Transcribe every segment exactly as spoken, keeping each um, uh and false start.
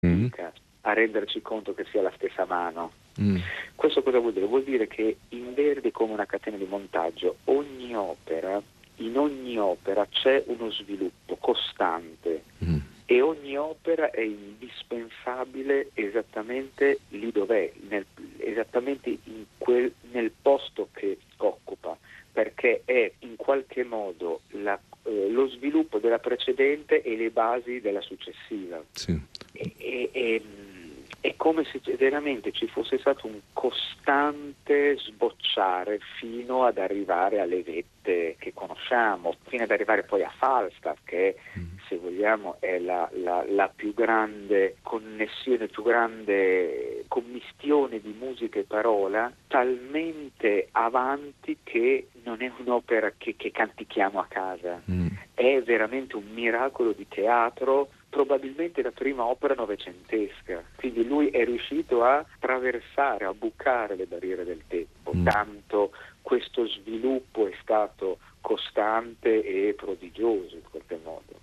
mm. a renderci conto che sia la stessa mano. Mm. Questo cosa vuol dire? Vuol dire che in Verdi è come una catena di montaggio, ogni opera, in ogni opera c'è uno sviluppo costante Mm. e ogni opera è indispensabile esattamente lì dov'è, nel, esattamente in quel, nel posto che occupa, perché è in qualche modo la, eh, lo sviluppo della precedente e le basi della successiva. Sì. E, e, e, è come se veramente ci fosse stato un costante sbocciare fino ad arrivare alle vette che conosciamo, fino ad arrivare poi a Falstaff, che Mm. se vogliamo è la, la, la più grande connessione, più grande commistione di musica e parola, talmente avanti che non è un'opera che, che cantichiamo a casa, Mm. è veramente un miracolo di teatro, probabilmente la prima opera novecentesca, quindi lui è riuscito a attraversare, a bucare le barriere del tempo, Mm. tanto questo sviluppo è stato costante e prodigioso in qualche modo.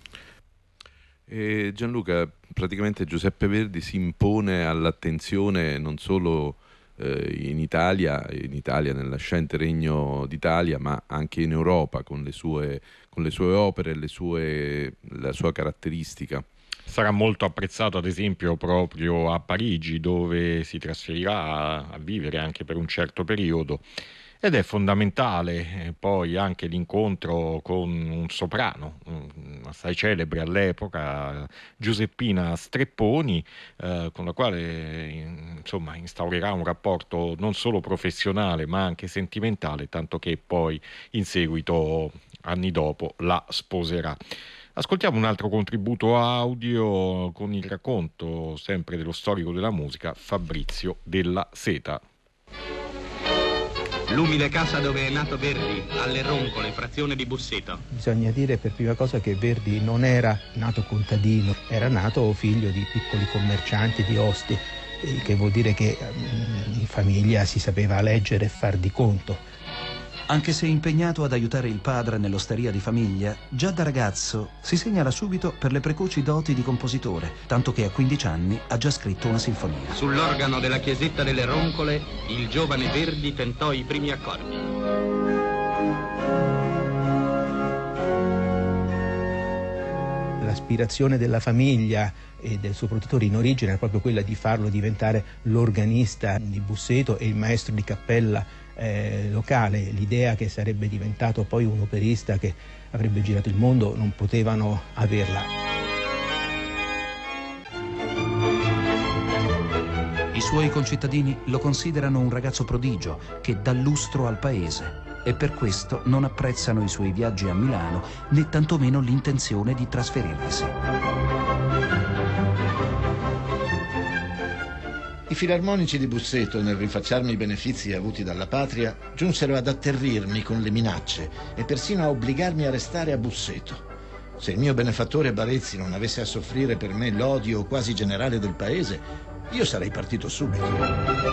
E Gianluca, praticamente Giuseppe Verdi si impone all'attenzione non solo eh, in Italia, in Italia nel nascente Regno d'Italia, ma anche in Europa con le sue, con le sue opere, le sue, la sua caratteristica. Sarà molto apprezzato ad esempio proprio a Parigi, dove si trasferirà a, a vivere anche per un certo periodo. Ed è fondamentale eh, poi anche l'incontro con un soprano, um, assai celebre all'epoca, Giuseppina Strepponi, eh, con la quale eh, insomma instaurerà un rapporto non solo professionale ma anche sentimentale, tanto che poi in seguito, anni dopo, la sposerà. Ascoltiamo un altro contributo audio con il racconto sempre dello storico della musica, Fabrizio Della Seta. L'umile casa dove è nato Verdi, alle Roncole, frazione di Busseto. Bisogna dire per prima cosa che Verdi non era nato contadino, era nato figlio di piccoli commercianti, di osti, il che vuol dire che in famiglia si sapeva leggere e far di conto. Anche se impegnato ad aiutare il padre nell'osteria di famiglia, già da ragazzo si segnala subito per le precoci doti di compositore, tanto che a quindici anni ha già scritto una sinfonia. Sull'organo della chiesetta delle Roncole, il giovane Verdi tentò i primi accordi. L'aspirazione della famiglia e del suo protettore in origine era proprio quella di farlo diventare l'organista di Busseto e il maestro di cappella eh, locale. L'idea che sarebbe diventato poi un operista che avrebbe girato il mondo non potevano averla. I suoi concittadini lo considerano un ragazzo prodigio che dà lustro al paese e per questo non apprezzano i suoi viaggi a Milano né tantomeno l'intenzione di trasferirvisi. I filarmonici di Busseto, nel rinfacciarmi i benefizi avuti dalla patria, giunsero ad atterrirmi con le minacce e persino a obbligarmi a restare a Busseto. Se il mio benefattore Barezzi non avesse a soffrire per me l'odio quasi generale del paese, io sarei partito subito.